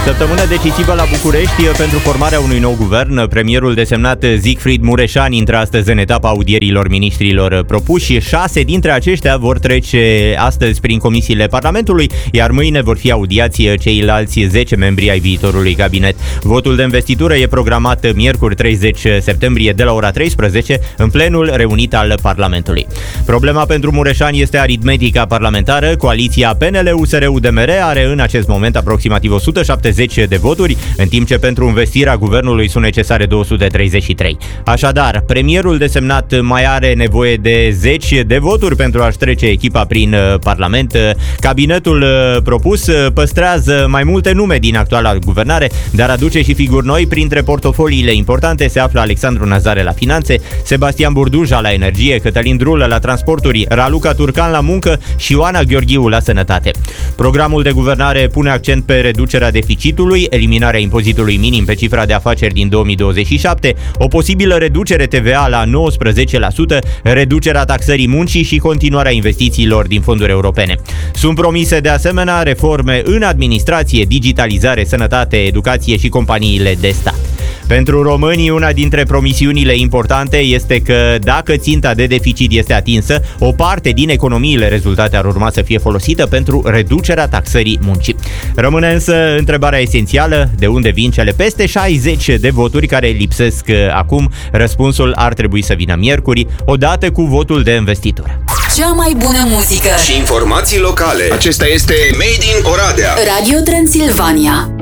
Săptămână decisivă la București pentru formarea unui nou guvern. Premierul desemnat Siegfried Mureșan intră astăzi în etapa audierilor miniștrilor propuși. 6 dintre aceștia vor trece astăzi prin comisiile Parlamentului, iar mâine vor fi audiați ceilalți 10 membri ai viitorului cabinet. Votul de investitură e programat miercuri 30 septembrie de la ora 13 în plenul reunit al Parlamentului. Problema pentru Mureșan este aritmetica parlamentară. Coaliția PNL-USR-UDMR are în acest moment aproximativ 170 de voturi, în timp ce pentru învestirea guvernului sunt necesare 233. Așadar, premierul desemnat mai are nevoie de 10 de voturi pentru a-și trece echipa prin Parlament. Cabinetul propus păstrează mai multe nume din actuala guvernare, dar aduce și figuri noi. Printre portofoliile importante se află Alexandru Nazare la finanțe, Sebastian Burduja la energie, Cătălin Drulă la transporturi, Raluca Turcan la muncă și Ioana Gheorghiu la sănătate. Programul de guvernare pune accent pe reducerea deficitului, eliminarea impozitului minim pe cifra de afaceri din 2027, o posibilă reducere TVA la 19%, reducerea taxării muncii și continuarea investițiilor din fonduri europene. Sunt promise de asemenea reforme în administrație, digitalizare, sănătate, educație și companiile de stat. Pentru românii, una dintre promisiunile importante este că dacă ținta de deficit este atinsă, o parte din economiile rezultate ar urma să fie folosită pentru reducerea taxării muncii. Rămâne însă întrebarea esențială: de unde vin cele peste 60 de voturi care lipsesc acum? Răspunsul ar trebui să vină miercuri, odată cu votul de investitură. Cea mai bună muzică și informații locale. Acesta este Made in Oradea. Radio Transilvania.